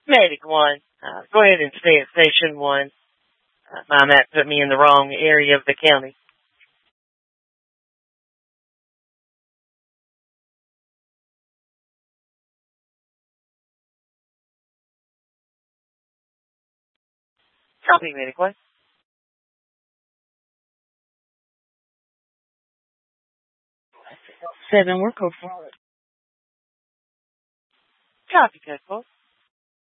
Medic 1, go ahead and stay at Station 1. My map put me in the wrong area of the county. Copy, Medic 1. 7, we're code 4. Copy, Code 4.